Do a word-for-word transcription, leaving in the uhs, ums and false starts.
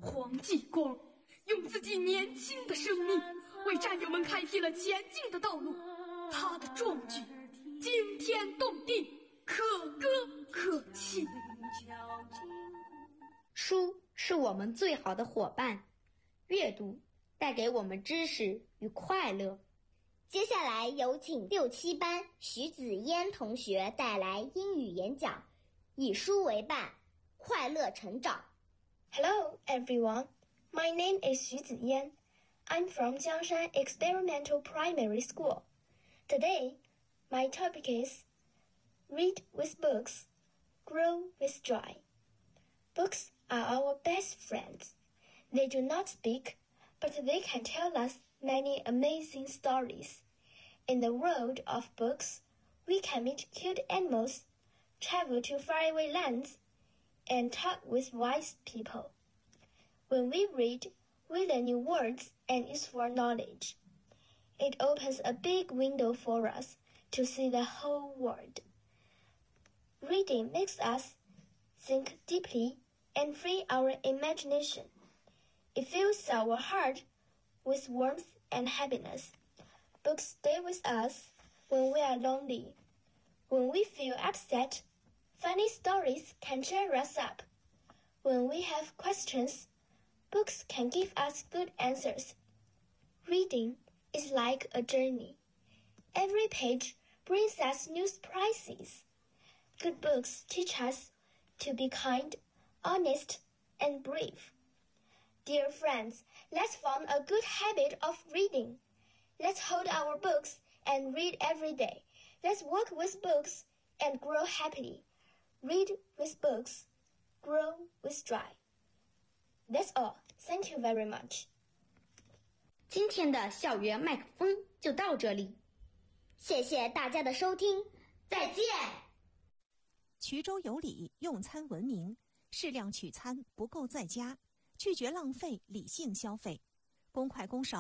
黄继光用自己年轻的生命为战友们开辟了前进的道路，他的壮举惊天动地，可歌可泣。 书是我们最好的伙伴，阅读带给我们知识与快乐。 接下来有请六七班徐子嫣同学带来英语演讲，以书为伴，快乐成长。 Hello everyone, my name is Xu Ziyan. I'm from Jiangshan Experimental Primary School. Today, my topic is Read with books, grow with joy. Books are our best friends. They do not speak, but they can tell us many amazing stories. In the world of books, we can meet cute animals, travel to faraway lands, and talk with wise people. When we read, we learn new words and useful knowledge. It opens a big window for us to see the whole world. Reading makes us think deeply and free our imagination. It fills our heart with warmth and happiness. Books stay with us when we are lonely. When we feel upset, funny stories can cheer us up. When we have questions, books can give us good answers. Reading is like a journey. Every page brings us new surprises. Good books teach us to be kind, honest, and brave. Dear friends, let's form a good habit of reading. Let's hold our books and read every day. Let's work with books and grow happily. Read with books, grow with joy. That's all. Thank you very much. 今天的校园麦克风就到这里， 谢谢大家的收听，再见。 衢州有礼，用餐文明，适量取餐，不够在家，拒绝浪费，理性消费，公筷公勺。